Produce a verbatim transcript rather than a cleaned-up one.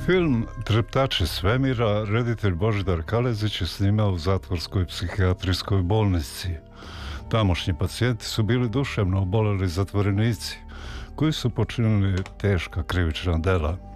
Film Dreptači svemira reditelj Božidar Kalezić je snimao u zatvorskoj psihijatrijskoj bolnici. Tamošnji pacijenti su bili duševno oboleli zatvorenici koji su počinili teška krivična dela.